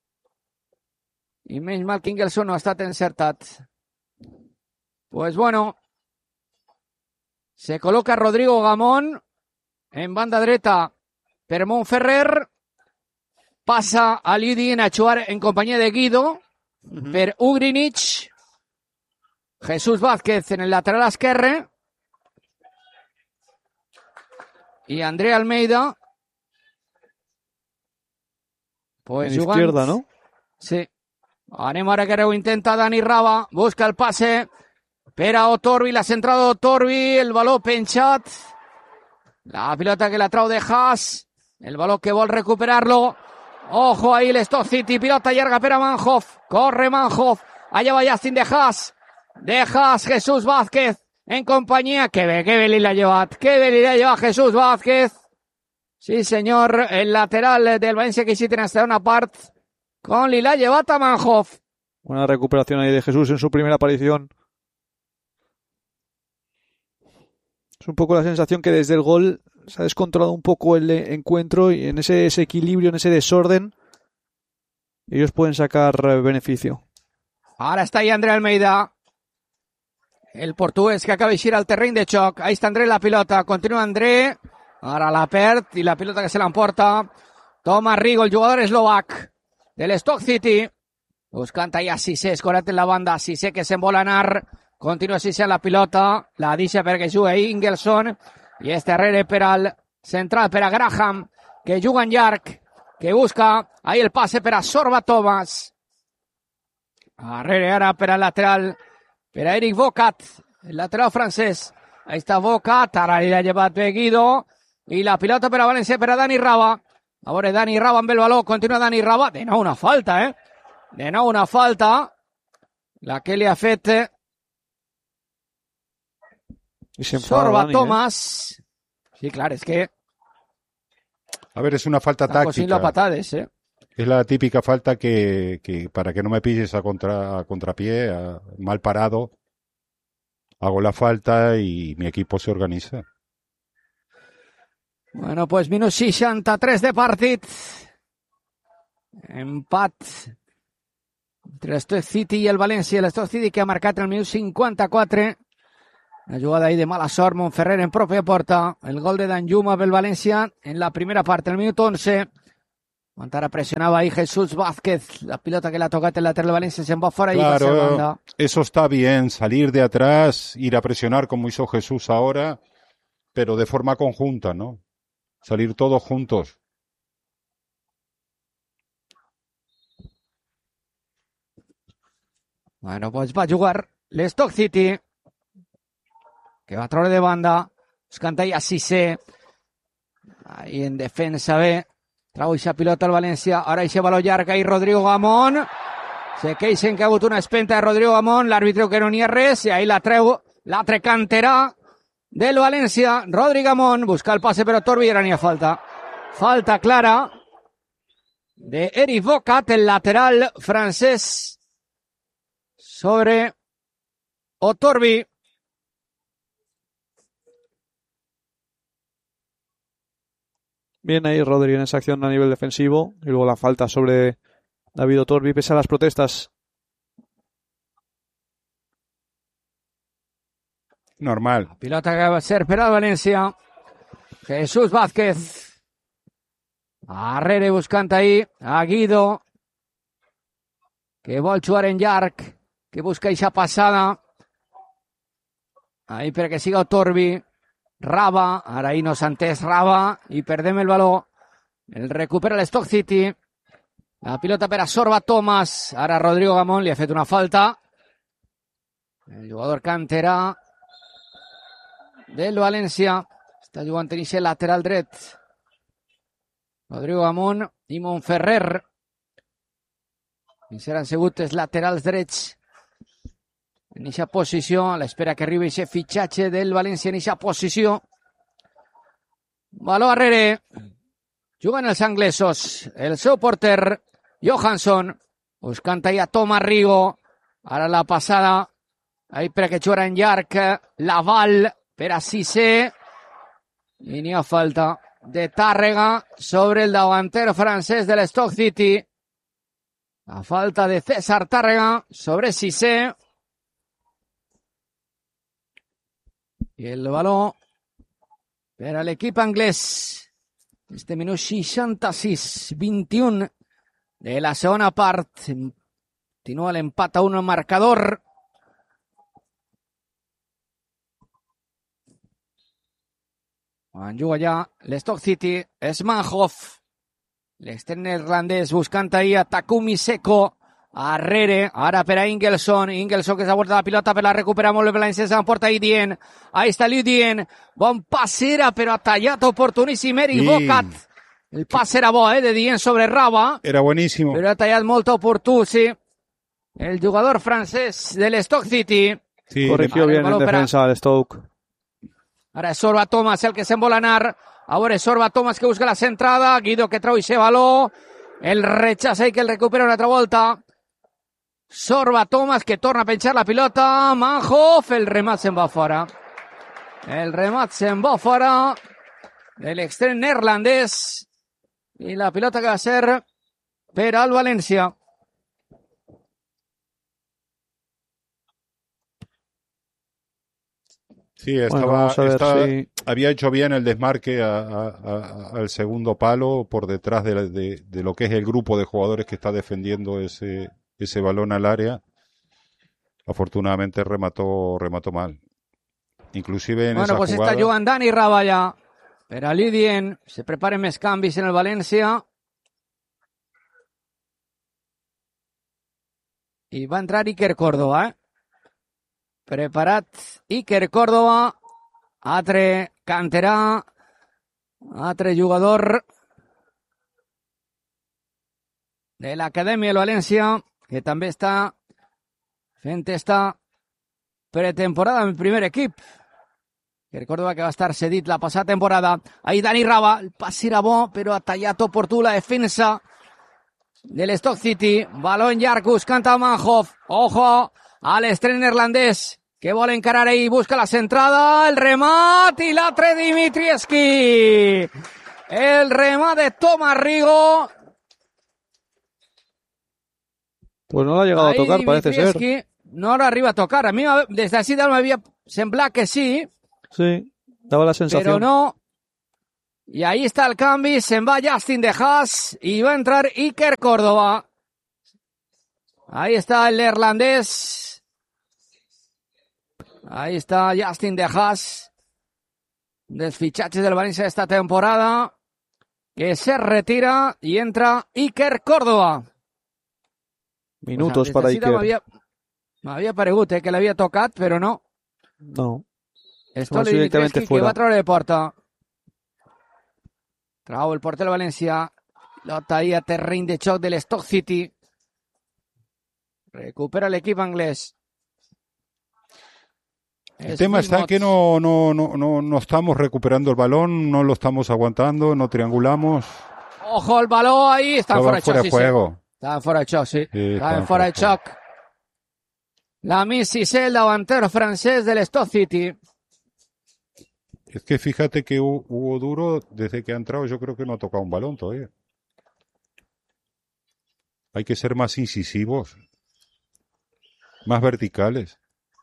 I menys mal que Ingelson no ha estat encertat. Pues bueno, se coloca Rodrigo Gamón en banda dreta per Monferrer. Passa a Lidin a jugar en compañía de Guido uh-huh. per Urinic. Jesús Vázquez en el lateral esquerre. Y André Almeida. Pues en jugant... izquierda, ¿no? Sí. Anem ara que ho intenta Dani Raba, busca el passe per a Otorbi, la centrada d'Otorbi, el baló penjat, la pilota que la trau de Haas, el baló que vol recuperar-lo, ojo ahí l'Stock City, pilota llarga per a Manhoff, corre Manhoff, allà va Justin de Haas, de Haas, Jesús Vázquez, en compañía, que bé, que bé li l'ha llevat, que bé li l'ha llevat Jesús Vázquez, sí senyor, el lateral del València que sí tiene hasta una part, con Lila llevat a Manhoff. Buena recuperación ahí de Jesús en su primera aparición. Es un poco la sensación que desde el gol se ha descontrolado un poco el encuentro y en ese desequilibrio, en ese desorden, ellos pueden sacar beneficio. Ahora está ahí André Almeida, el portugués que acaba de ir al terreny de xoc. Ahí está André la pilota, continua André, ara la perd i la pilota que se l'emporta. Toma Rigo, el jugador eslovac del Stock City, buscant allà Cissé, escorat en la banda, Cissé que se'n vol anar, continua Cissé en la pilota, la deixa perquè juga Ingelson, i este darrere per al central, per a Graham, que juga en llarg, que busca, ahí el passe per a Sorba Thomas, darrere ara per al lateral, per a Eric Vocat, el lateral francès, ahí està Vocat, ara li ha llevat bé Guido, i la pilota per a València, per a Dani Raba. A veure, Dani Raba amb el baló, continua Dani Raba, de nou una falta, eh? De nou una falta, la que li ha fet Sorba Dani, Thomas. Eh? Sí, clar, és que... A ver, es una falta táctica. Patades, ¿eh? Es la típica falta que, que para que no me pilles a, contra, a contrapié, a, mal parado, hago la falta y mi equipo se organiza. Bueno, pues minut seixanta-tres de partit. Empat entre l'Stoke City i el València. L'Stoke City que ha marcat el minut cinquanta-quatre. Una jugada ahí de mala sort, Montferrer en pròpia porta. El gol de Danjuma pel València en la primera part, el minut once. Montara presionaba ahí Jesús Vázquez. La pilota que le ha tocado el lateral de Valencia se va fuera y va hacia la banda. Eso está bien, salir de atrás, ir a presionar como hizo Jesús ahora, pero de forma conjunta, ¿no? Salir todos juntos. Bueno, pues va a jugar l'Stoke City, que va a traure de banda. Buscant ahí a Cissé. Ahí en defensa bé. Trau eixa pilota al València, ara eixa baló llarg i Rodrigo Gamón. Se queixen que ha hagut una espenta de Rodrigo Gamón, l'àrbitre que no n'hi ha res, i ahí la treu l'altre canterà del València, Rodrigo Gamón, busca el passe però Torbi, ara n'hi ha falta. Falta clara de Eric Bocat, el lateral francès, sobre Otorbi. Bien ahí Rodri en esa acción a nivel defensivo. Y luego la falta sobre David Otorbi, pese a las protestas. Normal. La pilota que va a ser per al València. Jesús Vázquez. Arrere buscant ahí a Guido, que vol jugar en llarg, que busca eixa passada. Ahí perquè siga Otorbi. Raba, ara ahí no s'ha entès Raba, i perdem el baló. El recupera l'Stoke City. La pilota per a Sorba Thomas. Ara Rodrigo Gamón li ha fet una falta. El jugador canterà del València està jugant en eixe lateral dret. Rodrigo Gamón i Montferrer. I seran sigut els laterals drets en eixa posició, a l'espera que arribi eixe fitxatge del València en eixa posició. Baló arrere. Juguen els anglesos. El seu porter, Johansson, buscant allà Thomas Rigo. Ara la passada, ahí per que jugara en llarg, Laval per a Cissé. I n'hi ha falta de Tàrrega sobre el davanter francès de l'Stoke City. La falta de César Tàrrega sobre Cissé. I el baló per a l'equip anglès. Este minut seixanta-sis vint-i-un de la segona part. Continua l'empat a un marcador. Quan juga ja l'Stoke City és Manhoff. L'extrem neerlandès buscant ahir a Takumi Seko. Arrere, ara per a Ingelson. Ingelson que s'ha vuelta la pilota per la recuperar molt bé València, s'emporta ahí Dien. Ahí està Liu Dien. Bon pas era, però ha tallat oportuníssim Eric sí. Bocat. El pas era bo, eh, de Dien sobre Raba. Era buenísimo. Però ha tallat molt oportú, sí. El jugador francès de l'Stoke City. Sí, corrigió bien en defensa de Stoke. Ara és Sorba Thomas el que se'n vol anar. A veure, Sorba Thomas que busca la centrada. Guido que trau ese baló. El rechaça i que el recupera una altra volta. Sorba Thomas que torna a penjar la pilota. Manhoff, el remat se'n va fora. El remat se'n va fora de l'extrem neerlandès. I la pilota que va ser per al València. Sí, estaba, bueno, estaba si... había hecho bien el desmarque a, a, a, al segundo palo por detrás de, de, de lo que es el grupo de jugadores que está defendiendo ese, ese balón al área. Afortunadamente remató, remató mal. Inclusive en bueno, esa pues jugada... está Joan Dani Raballa. Per a Lidien, se preparen més canvis en el València. I va entrar Iker Córdoba, eh? Preparat Iker Córdoba, altre canterà, altre jugador de l'Acadèmia del València, que també està fent esta pretemporada en el primer equip. Iker Córdoba que va estar cedit la passada temporada. Ahí Dani Raba, el pas era bo, però ha tallat oportú la defensa de l'Stoke City. Baló en llarg buscant a Manhoff. Ojo a l'extrem neerlandès. que vol encarar ahí, busca la centrada, el remate y la tre Dimitrievski. El remate de Tomás Rigo. Pues no lo ha llegado Ahí a tocar, parece ser. Dimitrievski no lo arriba a tocar. A mí desde así me había semblado que sí, Sí, daba la sensación. pero no. Y ahí está el cambio, se va Justin de Haas y va a entrar Iker Córdoba. Ahí está el neerlandés. Ahí está Justin de Haas. De los fichajes del Valencia esta temporada. Que se retira y entra Iker Córdoba. Minutos O sea, para des de Iker. M'havia, m'havia paregut eh, que l'havia tocat, però no. No. Esto Va le directamente que fuera. va a treure de porta. Trau el porter del València. Pilota ahí a terreny de xoc de l'Stoke City. Recupera l'equip anglès. El Es tema está en Wilmot. que no, no, no, no, no estamos recuperando el balón, no lo estamos aguantando, no triangulamos. Ojo el balón ahí. Está Estaba fuera de fuera xoc, de sí, sí. juego. Estava fora de xoc, sí. Sí, Estava estaba fora de fuera de xoc. La Mississé, el davantero francés del Stoke City. Es que fíjate que Hu- Hugo Duro, desde que ha entrado, yo creo que no ha tocado un balón todavía. Hay que ser más incisivos, más verticales.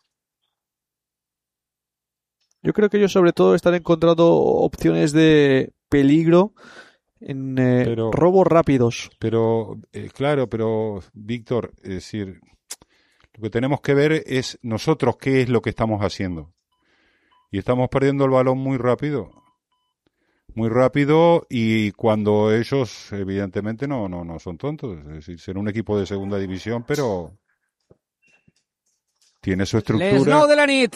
Yo creo que ellos sobre todo están encontrando opciones de peligro en eh, Pero- robos rápidos. Pero, eh, claro, pero, Víctor, es decir, lo que tenemos que ver es nosotros qué es lo que estamos haciendo. Y estamos perdiendo el balón muy rápido. Muy rápido y cuando ellos, evidentemente, no, no, no son tontos. Es decir, ser un equipo de segunda división, pero tiene su Les estructura. nou de la nit.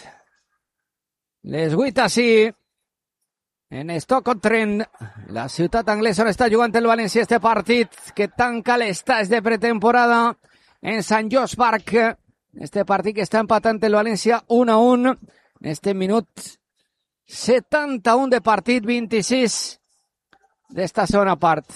Les vuit així. En Stoke-on-Trent, la ciutat anglesa on està jugant el València este partit que tanca l'estat de pretemporada en Sant Josh Park. Este partit que està empatant el València un a un. En este minut setanta-un de partit, vint-i-sis d'esta segona part.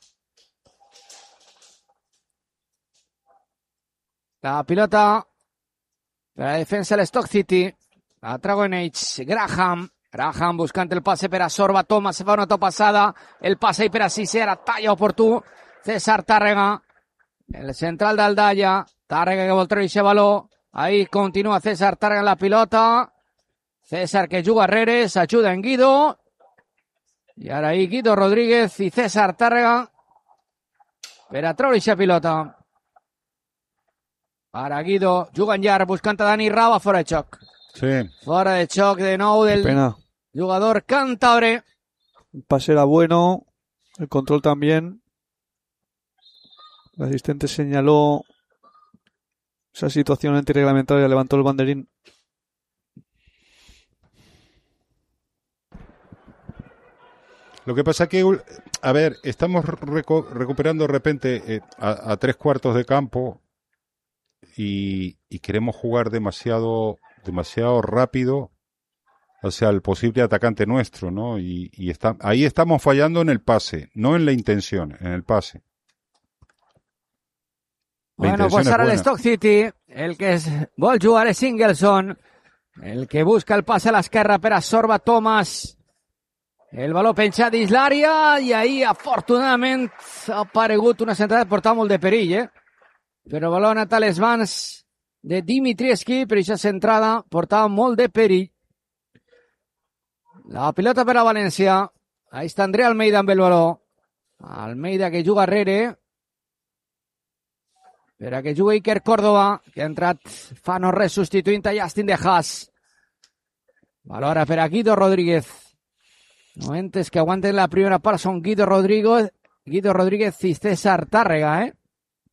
La pilota per la defensa de l'Stoke City. A Dragonage, Graham. Graham buscant el passe per a Sorba. Thomas fa una topassada. El passe per a Cissé. Ara talla oportú. César Tàrrega. El central d'Aldalla. Tàrrega que vol treure aquest baló. Ahí continua César Tàrrega en la pilota. César que juga arrere. S'ajuda en Guido. I ara ahí Guido Rodríguez i César Tàrrega per a treure aquesta pilota. Ara Guido juga en llarg buscant a Dani Rava fora de xoc. Sí. Fora de xoc de nou del Pena. jugador cántabre. El pase era bueno. El control también. El asistente señaló esa situación antirreglamentaria. Levantó el banderín. Lo que pasa que, a ver, estamos reco- recuperando de repente eh, a, a tres cuartos de campo y, y queremos jugar demasiado, demasiado rápido hacia el posible atacante nuestro, ¿no? Y, y está, ahí estamos fallando en el pase, no en la intención, en el pase. La Bueno, intención pues es ara buena. l'Stoke City, el que es, vol jugar és Ingelsson, el que busca el passe a l'esquerra per a Sorba Thomas. El baló penjat dins l'àrea i ahí, afortunadament, ha aparegut una centrada que portava molt de perill, eh? Però el baló ha anat a les mans de Dimitrievski, però aquesta centrada portava molt de perill. La pilota per a València. Ahí està André Almeida amb el baló. Almeida que juga arrere. Per a que jugui Iker Córdoba, que ha entrat fa no res substituint a Justin de Haas. Baló ara per a Guido Rodríguez. Momentes que aguanten la primera part són Guido Rodríguez, Guido Rodríguez y César Tàrrega, ¿eh?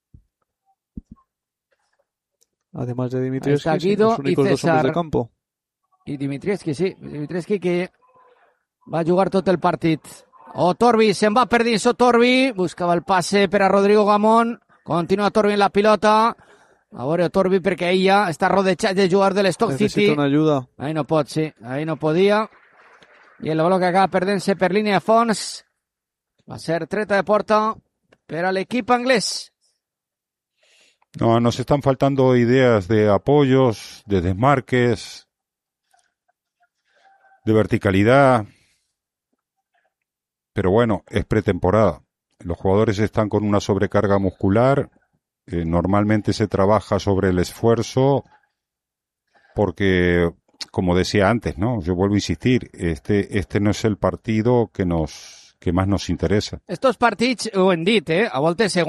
Además de Ahí Dimitrievski, está sí, Guido los únicos y dos hombres César. de campo. I Dimitrievski, sí. Dimitrievski que va jugar tot el partit. O Torbi, se'n va per dins o Torbi. Buscava el passe per a Rodrigo Gamón. Continua Torbi en la pilota. A veure Torbi perquè ella està rodejat de jugar de l'Stoke City. Necesita una ayuda. Ahí no pot, sí. Ahí no podia. I el baló que acaba perdent-se per línia de fons. Va ser treta de porta per a l'equip anglès. No, nos están faltando ideas de apoyos, de desmarques, de verticalidad. Pero bueno, es pretemporada. Los jugadores están con una sobrecarga muscular. Eh, normalmente se trabaja sobre el esfuerzo porque, como decía antes, ¿no? Yo vuelvo a insistir, este, este no es el partido que nos, que más nos interesa. Estos partits, ho hem dit, eh? A voltes, segons